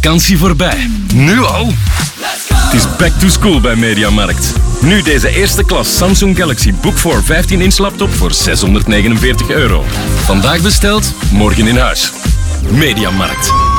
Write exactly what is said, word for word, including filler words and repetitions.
vakantie voorbij. Nu al? Het is back to school bij Mediamarkt. Nu deze eerste klas Samsung Galaxy Book voor vijftien inch laptop voor zeshonderdnegenenveertig euro. Vandaag besteld, morgen in huis. Mediamarkt.